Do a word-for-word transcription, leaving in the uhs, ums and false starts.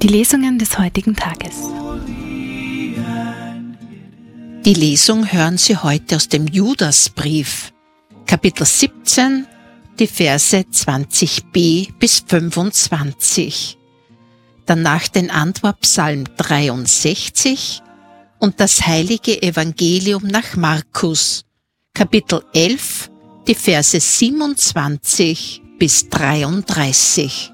Die Lesungen des heutigen Tages. Die Lesung hören Sie heute aus dem Judasbrief, Kapitel siebzehn, die Verse zwanzig b bis fünfundzwanzig. Danach den Antwortpsalm dreiundsechzig und das heilige Evangelium nach Markus, Kapitel elf, die Verse siebenundzwanzig bis dreiunddreißig.